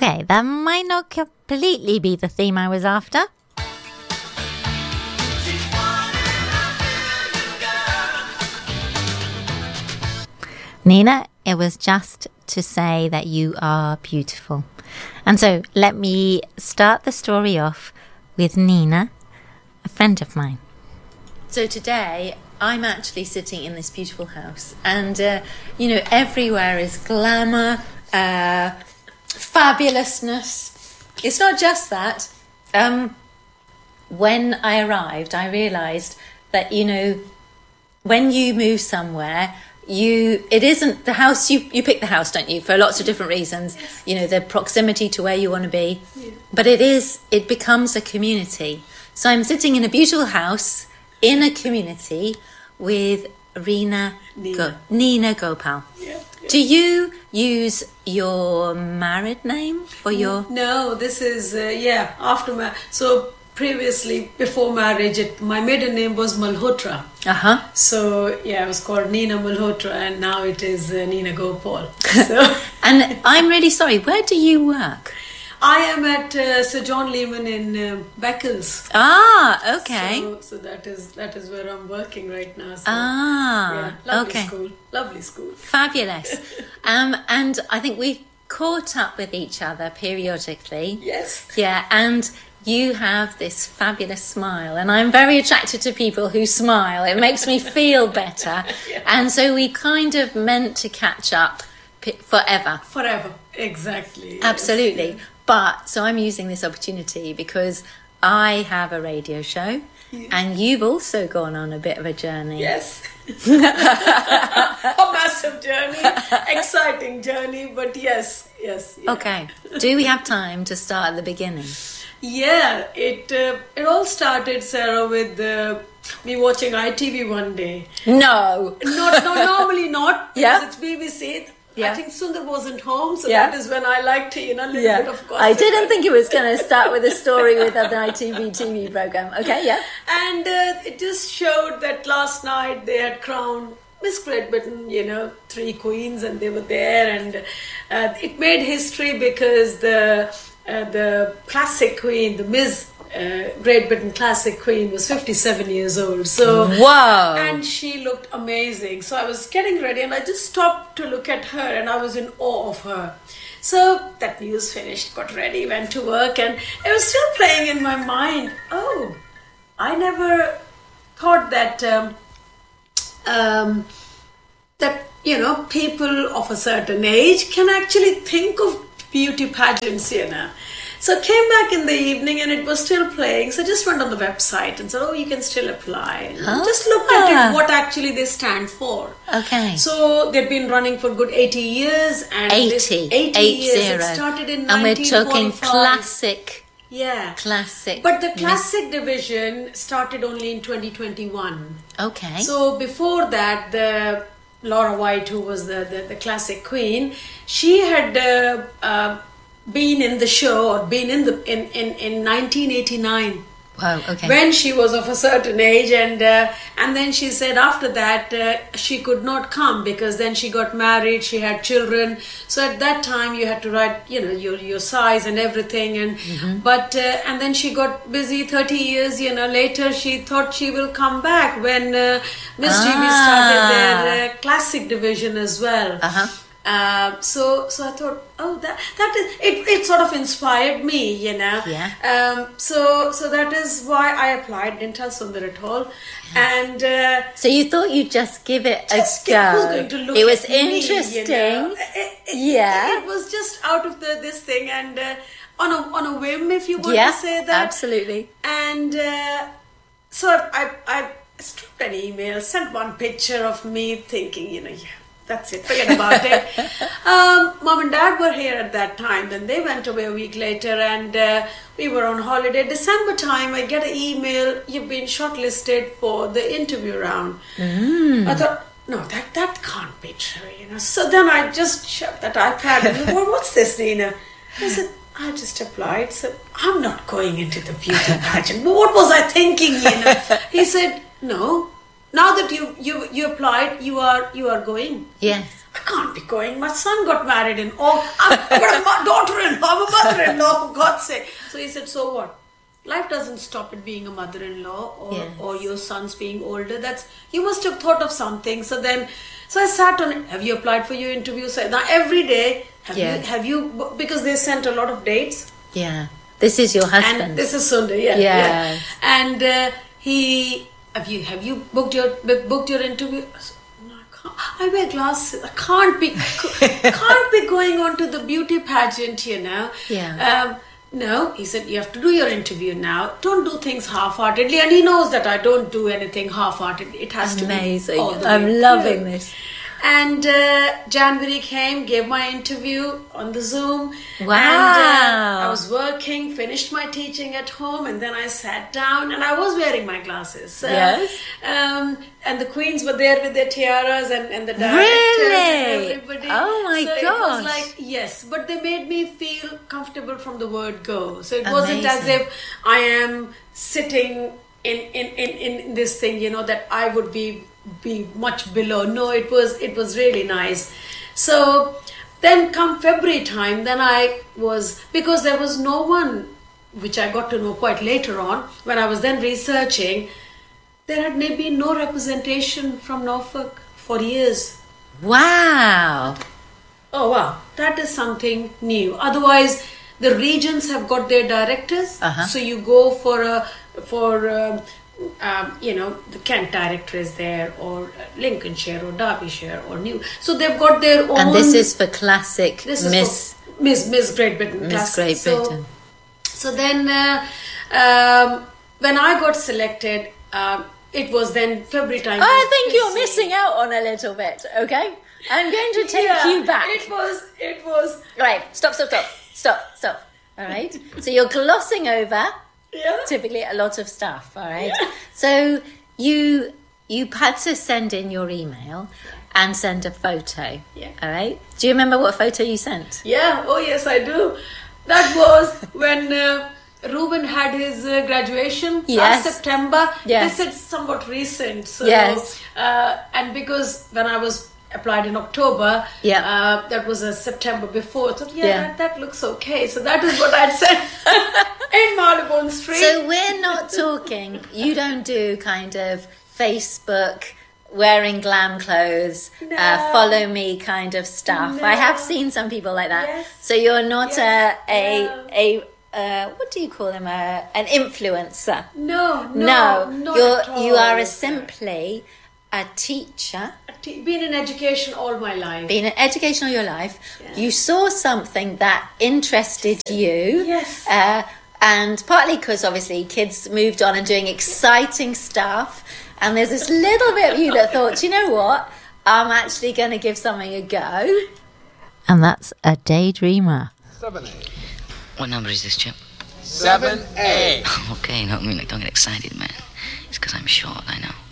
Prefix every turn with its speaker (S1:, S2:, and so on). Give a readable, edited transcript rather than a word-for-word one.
S1: Okay, that might not completely be the theme I was after. Nina, it was just to say that you are beautiful. And so let me start the story off with Nina, a friend of mine. So today I'm actually sitting in this beautiful house and, everywhere is glamour, fabulousness. It's not just that. When I arrived, I realised that, when you move somewhere, it isn't the house, you pick the house, don't you, for lots of different reasons. Yes. The proximity to where you want to be. Yeah. But it becomes a community. So I'm sitting in a beautiful house in a community with Nina Gopal. Yeah. Do you use your married name for your...
S2: No, this is, after marriage. So previously, before marriage, my maiden name was Malhotra.
S1: Uh-huh.
S2: So, it was called Nina Malhotra, and now it is Nina Gopal. So.
S1: And I'm really sorry, where do you work?
S2: I am at Sir John Lehman in Beccles.
S1: Ah, okay.
S2: So that is where I'm working right now. So, lovely school.
S1: Fabulous. And I think we've caught up with each other periodically.
S2: Yes.
S1: Yeah, and you have this fabulous smile, and I'm very attracted to people who smile. It makes me feel better. Yeah. And so we kind of meant to catch up forever.
S2: Forever, exactly.
S1: Absolutely.
S2: Yes.
S1: But, so I'm using this opportunity because I have a radio show, and you've also gone on a bit of a journey.
S2: Yes. A massive journey, exciting journey, but yes.
S1: Okay. Do we have time to start at the beginning?
S2: Yeah, it all started, Sarah, with me watching ITV one day.
S1: No.
S2: Normally not, because
S1: yeah.
S2: It's BBC.
S1: Yeah.
S2: I think Sundar wasn't home, so that is when I like to, little bit of gossip.
S1: I didn't think it was going to start with a story with an ITV TV program. Okay, yeah.
S2: And it just showed that last night they had crowned Miss Great Britain, 3 queens, and they were there, and it made history because the classic queen, the Miss Great Britain classic queen, was 57 years old. So
S1: wow!
S2: And she looked amazing. So I was getting ready, and I just stopped to look at her, and I was in awe of her. So that news finished, got ready, went to work, and it was still playing in my mind. Oh, I never thought that people of a certain age can actually think of beauty pageants, So I came back in the evening and it was still playing. So I just went on the website and said, you can still apply. And just looked at it, what actually they stand for.
S1: Okay.
S2: So they've been running for good 80 years. And
S1: 80
S2: years. It started in 1945.
S1: And we're talking classic.
S2: Yeah.
S1: Classic.
S2: But the classic division started only in 2021.
S1: Okay.
S2: So before that, the Laura White, who was the classic queen, she had... been in the show, or been in 1989.
S1: Wow, okay.
S2: When she was of a certain age, and then she said after that she could not come because then she got married, she had children. So at that time you had to write, your size and everything, and but and then she got busy. 30 years, later, she thought she will come back when Miss GB started their classic division as well. So I thought, that is it sort of inspired me,
S1: Yeah.
S2: So that is why I applied. Didn't tell Sundar at all. And
S1: so you thought you'd just give it a go.
S2: Who's going to look
S1: it was
S2: at me,
S1: interesting.
S2: It was just out of this thing, and on a whim, if you want to say that.
S1: Absolutely.
S2: And so I struck an email, sent one picture of me, thinking, that's it, forget about it. Mom and Dad were here at that time, then they went away a week later, and we were on holiday. December time, I get an email, you've been shortlisted for the interview round. I thought, no, that can't be true, So then I just shut that iPad and what's this, Nina? I said, I just applied, so I'm not going into the beauty pageant. But what was I thinking, He said, no, now that you applied, you are going.
S1: Yes.
S2: I can't be going. My son got married in August. I've got a daughter-in-law, I'm a mother-in-law, for God's sake. So he said, so what? Life doesn't stop at being a mother-in-law or your sons being older. You must have thought of something. So I sat on it. Have you applied for your interview? So now every day, have you, because they sent a lot of dates.
S1: Yeah. This is your husband.
S2: And this is Sundar, yeah.
S1: Yes.
S2: And have you booked your interview? No, I can't. I wear glasses. I can't be going on to the beauty pageant,
S1: Yeah.
S2: No, he said, you have to do your interview now. Don't do things half-heartedly. And he knows that I don't do anything half-heartedly. It has to be all the way.
S1: I'm loving this.
S2: And January came, gave my interview on the Zoom.
S1: Wow.
S2: And I was working, finished my teaching at home, and then I sat down and I was wearing my glasses.
S1: Yes.
S2: And the queens were there with their tiaras and the directors
S1: Really?
S2: and everybody.
S1: Oh my
S2: gosh. It
S1: gosh.
S2: was like, yes, but they made me feel comfortable from the word go. So it wasn't as if I am sitting in this thing, that I would be much below. No, it was really nice. So then come February time, then because there was no one, which I got to know quite later on when I was then researching, there had maybe no representation from Norfolk for years.
S1: Wow.
S2: Oh wow, that is something new. Otherwise the regions have got their directors. So you go for the Kent director is there, or Lincolnshire, or Derbyshire, or New. So they've got their own.
S1: And this is for classic
S2: Miss Great Britain.
S1: Miss Great Britain.
S2: So then, when I got selected, it was then February time.
S1: I think you're missing out on a little bit. Okay, I'm going to take you back.
S2: It was.
S1: Right. Stop. All right. So you're glossing over.
S2: Yeah.
S1: Typically a lot of stuff, all right? Yeah. So you had to send in your email and send a photo, all right? Do you remember what photo you sent?
S2: Yeah, oh yes, I do. That was when Ruben had his graduation last September.
S1: Yes.
S2: This is somewhat recent. So,
S1: yes.
S2: And because when I was applied in October, that was a September before. So that looks okay. So that is what I'd said in Marylebone Street.
S1: So we're not talking, you don't do kind of Facebook wearing glam clothes, follow me kind of stuff.
S2: No.
S1: I have seen some people like that.
S2: Yes.
S1: So you're not a what do you call them? An influencer.
S2: No,
S1: you are simply a teacher.
S2: Been in education all my life.
S1: Been in education all your life. Yeah. You saw something that interested you.
S2: Yes.
S1: And partly because obviously kids moved on and doing exciting stuff. And there's this little bit of you that thought, you know what? I'm actually going to give something a go. And that's a daydreamer.
S3: 7A.
S4: What number is this, Chip?
S3: 7A.
S4: Okay, no, don't get excited, man. It's because I'm short, I know.